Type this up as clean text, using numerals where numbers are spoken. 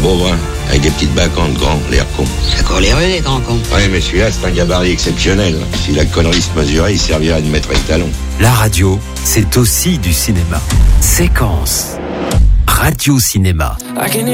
beau brun, avec des petites bacantes grands, l'air con. C'est encore les rues, les grands cons. Ouais, mais celui-là, c'est un gabarit exceptionnel. Si la connerie se mesurait, il servirait de maître étalon. La radio, c'est aussi du cinéma. Séquence. Radio Cinéma.